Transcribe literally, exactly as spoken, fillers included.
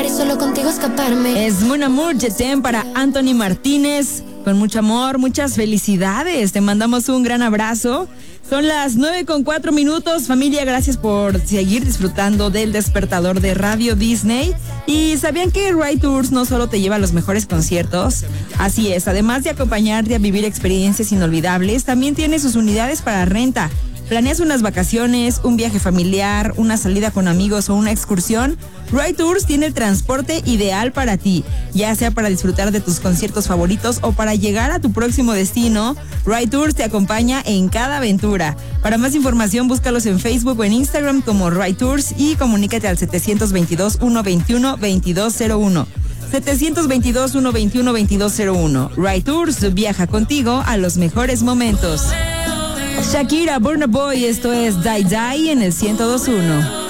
para solo contigo escaparme. Es Mon Amour, Je t'aime para Anthony Martínez. Con mucho amor, muchas felicidades. Te mandamos un gran abrazo. Son las nueve con cuatro minutos. Familia, gracias por seguir disfrutando del despertador de Radio Disney. ¿Y sabían que Ride Tours no solo te lleva a los mejores conciertos? Así es, además de acompañarte a vivir experiencias inolvidables, también tiene sus unidades para renta. ¿Planeas unas vacaciones, un viaje familiar, una salida con amigos o una excursión? Ride Tours tiene el transporte ideal para ti, ya sea para disfrutar de tus conciertos favoritos o para llegar a tu próximo destino. Ride Tours te acompaña en cada aventura. Para más información, búscalos en Facebook o en Instagram como Ride Tours y comunícate al setecientos veintidós, ciento veintiuno, veintidós cero uno. setecientos veintidós, ciento veintiuno, veintidós cero uno. Ride Tours viaja contigo a los mejores momentos. Shakira, Burna Boy, esto es Die Die en el ciento dos punto uno.